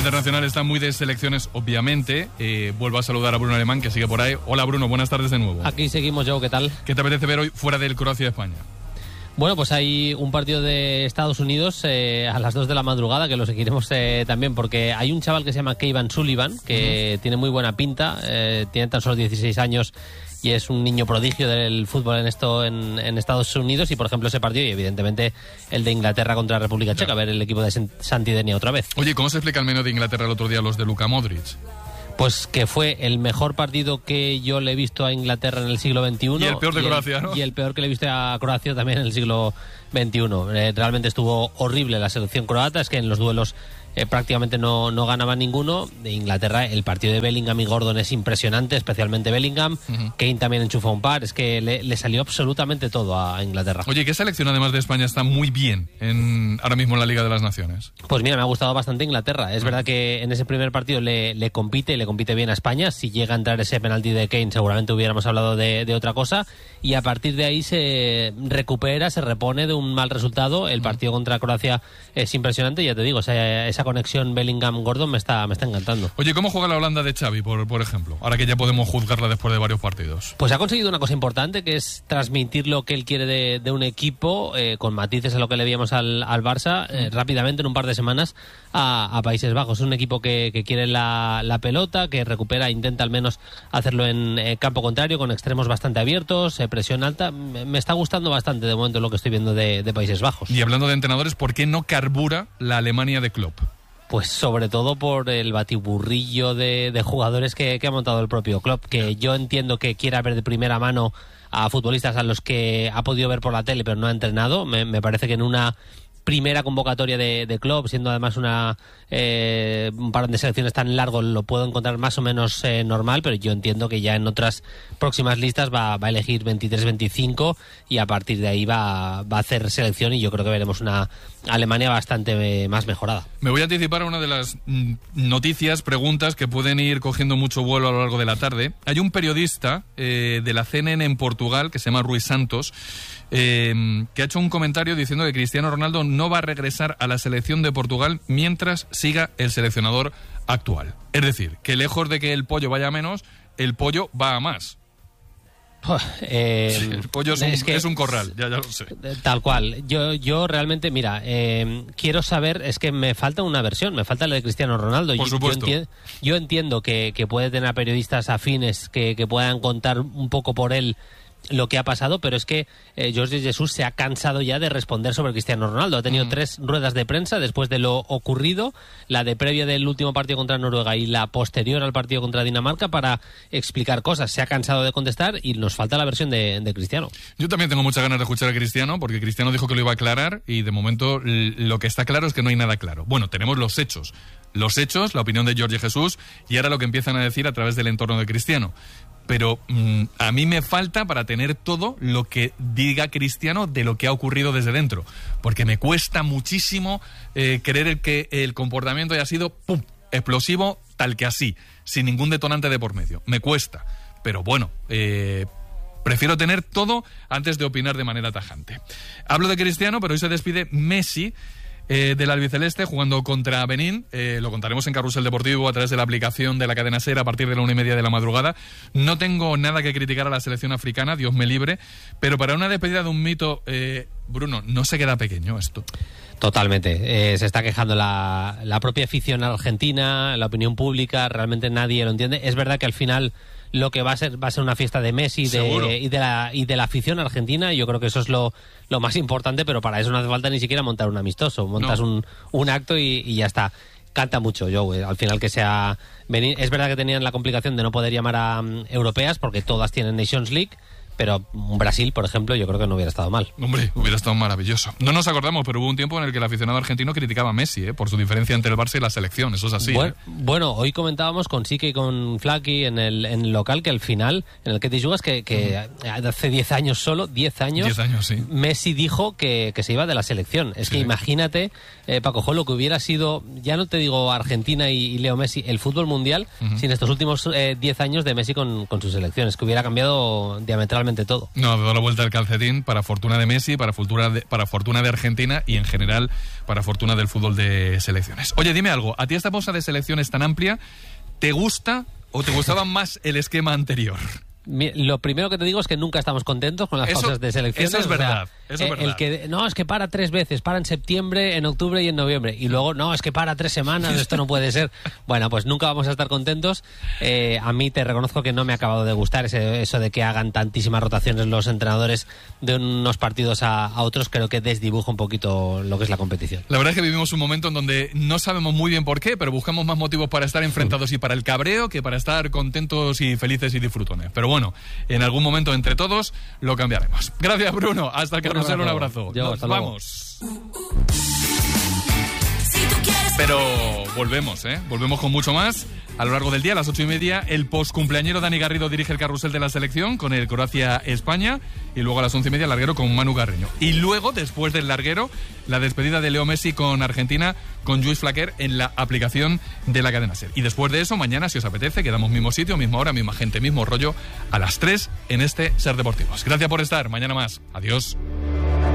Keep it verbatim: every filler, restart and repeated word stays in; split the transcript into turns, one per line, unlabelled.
internacional está muy de selecciones, obviamente. Eh, vuelvo a saludar a Bruno Alemán, que sigue por ahí. Hola, Bruno, buenas tardes de nuevo.
Aquí seguimos, Joe, ¿qué tal?
¿Qué te apetece ver hoy fuera del Croacia-España?
Bueno, pues hay un partido de Estados Unidos eh, a las dos de la madrugada, que lo seguiremos eh, también, porque hay un chaval que se llama Kevin Sullivan, que uh-huh. tiene muy buena pinta, eh, tiene tan solo dieciséis años y es un niño prodigio del fútbol en esto en, en Estados Unidos. Y, por ejemplo, ese partido y, evidentemente, el de Inglaterra contra la República Checa, a ver el equipo de Santidenia otra vez.
Oye, ¿cómo se explica el menú de Inglaterra el otro día, los de Luka Modric?
Pues que fue el mejor partido que yo le he visto a Inglaterra en el siglo veintiuno.
Y el peor de Croacia, ¿no?
Y el peor que le he visto a Croacia también en el siglo veintiuno. Eh, realmente estuvo horrible la selección croata, es que en los duelos eh, prácticamente no, no ganaba ninguno. De Inglaterra, el partido de Bellingham y Gordon es impresionante, especialmente Bellingham. Uh-huh. Kane también enchufa un par, es que le, le salió absolutamente todo a Inglaterra.
Oye, ¿qué selección además de España está muy bien en, ahora mismo en la Liga de las Naciones?
Pues mira, me ha gustado bastante Inglaterra. Es uh-huh. verdad que en ese primer partido le, le compite, le compite bien a España. Si llega a entrar ese penalti de Kane, seguramente hubiéramos hablado de, de otra cosa. Y a partir de ahí se recupera, se repone de un mal resultado. El partido contra Croacia es impresionante, ya te digo, esa, esa conexión Bellingham-Gordon me está, me está encantando.
Oye, ¿cómo juega la Holanda de Xavi, por, por ejemplo? Ahora que ya podemos juzgarla después de varios partidos.
Pues ha conseguido una cosa importante, que es transmitir lo que él quiere de, de un equipo, eh, con matices a lo que le veíamos al, al Barça, eh, rápidamente, en un par de semanas, a, a Países Bajos. Es un equipo que, que quiere la, la pelota, que recupera, intenta al menos hacerlo en eh, campo contrario, con extremos bastante abiertos, eh, presión alta. Me, me está gustando bastante de momento lo que estoy viendo de, de Países Bajos.
Y hablando de entrenadores, ¿por qué no carbura la Alemania de Klopp?
Pues sobre todo por el batiburrillo de, de jugadores que, que ha montado el propio Klopp, que yo entiendo que quiera ver de primera mano a futbolistas a los que ha podido ver por la tele pero no ha entrenado. Me, me parece que en una primera convocatoria de, de Klopp, siendo además una eh, un par de selecciones tan largo, lo puedo encontrar más o menos eh, normal, pero yo entiendo que ya en otras próximas listas va, va a elegir veintitrés veinticinco y a partir de ahí va, va a hacer selección, y yo creo que veremos una Alemania bastante eh, más mejorada.
Me voy a anticipar a una de las mm, noticias, preguntas que pueden ir cogiendo mucho vuelo a lo largo de la tarde. Hay un periodista eh, de la C N N en Portugal que se llama Rui Santos, eh, que ha hecho un comentario diciendo que Cristiano Ronaldo no va a regresar a la selección de Portugal mientras siga el seleccionador actual. Es decir, que lejos de que el pollo vaya a menos, el pollo va a más.
Eh,
sí, el pollo es un, es que, es un corral, ya, ya lo sé.
Tal cual. Yo, yo realmente, mira, eh, quiero saber, es que me falta una versión, me falta la de Cristiano Ronaldo.
Por
yo,
supuesto.
Yo, enti- yo entiendo que, que puede tener periodistas afines que, que puedan contar un poco por él lo que ha pasado, pero es que eh, Jorge Jesús se ha cansado ya de responder sobre Cristiano Ronaldo. Ha tenido mm. tres ruedas de prensa después de lo ocurrido, la de previa del último partido contra Noruega y la posterior al partido contra Dinamarca, para explicar cosas. Se ha cansado de contestar y nos falta la versión de, de Cristiano.
Yo también tengo muchas ganas de escuchar a Cristiano, porque Cristiano dijo que lo iba a aclarar y de momento lo que está claro es que no hay nada claro. Bueno, tenemos los hechos. Los hechos, la opinión de Jorge Jesús y ahora lo que empiezan a decir a través del entorno de Cristiano. Pero mmm, a mí me falta para tener todo lo que diga Cristiano de lo que ha ocurrido desde dentro, porque me cuesta muchísimo eh, creer que el comportamiento haya sido ¡pum!, explosivo, tal que así, sin ningún detonante de por medio. Me cuesta, pero bueno, eh, prefiero tener todo antes de opinar de manera tajante. Hablo de Cristiano, pero hoy se despide Messi Eh, del albiceleste jugando contra Benín. Eh, lo contaremos en Carrusel Deportivo a través de la aplicación de la cadena SER a partir de la una y media de la madrugada. No tengo nada que criticar a la selección africana, Dios me libre, pero para una despedida de un mito, eh, Bruno, ¿no se queda pequeño esto?
Totalmente. Eh, se está quejando la, la propia afición argentina, la opinión pública, realmente nadie lo entiende. Es verdad que al final lo que va a ser va a ser una fiesta de Messi de, y de la y de la afición argentina. Yo creo que eso es lo, lo más importante, pero para eso no hace falta ni siquiera montar un amistoso. Montas no. un, un acto y, y ya está. Canta mucho, Joe, al final que sea Benín. Es verdad que tenían la complicación de no poder llamar a um, europeas porque todas tienen Nations League, pero Brasil, por ejemplo, yo creo que no hubiera estado mal.
Hombre, hubiera estado maravilloso. No nos acordamos, pero hubo un tiempo en el que el aficionado argentino criticaba a Messi, ¿eh? por su diferencia entre el Barça y la selección. Eso es así.
Bueno,
¿eh?
bueno hoy comentábamos con Sique y con Flaky en el, en el local que al final, en el que te jugas, que, que uh-huh. hace diez años solo, diez años,
diez años, sí.
Messi dijo que, que se iba de la selección. Es sí. que imagínate, eh, Paco Jo, lo que hubiera sido, ya no te digo Argentina y, y Leo Messi, el fútbol mundial, uh-huh. sin estos últimos eh, diez años de Messi con, con sus selecciones, que hubiera cambiado diametralmente absolutamente todo.
No, doy la vuelta al calcetín para fortuna de Messi, para fortuna de, para fortuna de Argentina y en general para fortuna del fútbol de selecciones. Oye, dime algo, ¿a ti esta bolsa de selecciones tan amplia te gusta o te gustaba más el esquema anterior?
Lo primero que te digo es que nunca estamos contentos con las
eso,
pausas de selecciones.
Eso es verdad.
O sea,
eso es verdad.
El que, no, es que para tres veces, para en septiembre, en octubre y en noviembre. Y luego, no, es que para tres semanas, esto no puede ser. Bueno, pues nunca vamos a estar contentos. Eh, a mí te reconozco que no me ha acabado de gustar ese, eso de que hagan tantísimas rotaciones los entrenadores de unos partidos a, a otros. Creo que desdibuja un poquito lo que es la competición.
La verdad es que vivimos un momento en donde no sabemos muy bien por qué, pero buscamos más motivos para estar enfrentados y para el cabreo que para estar contentos y felices y disfrutones. Pero bueno, en algún momento entre todos lo cambiaremos. Gracias, Bruno. Hasta el carrusel, un abrazo.
Yo,
Nos vamos. Pero volvemos, ¿eh? Volvemos con mucho más. A lo largo del día, a las ocho y media, el postcumpleañero Dani Garrido dirige el carrusel de la selección con el Croacia-España. Y luego a las once y media, el larguero con Manu Garreño. Y luego, después del larguero, la despedida de Leo Messi con Argentina, con Lluís Flaquer en la aplicación de la cadena SER. Y después de eso, mañana, si os apetece, quedamos mismo sitio, misma hora, misma gente, mismo rollo, a las tres en este SER Deportivos. Gracias por estar. Mañana más. Adiós.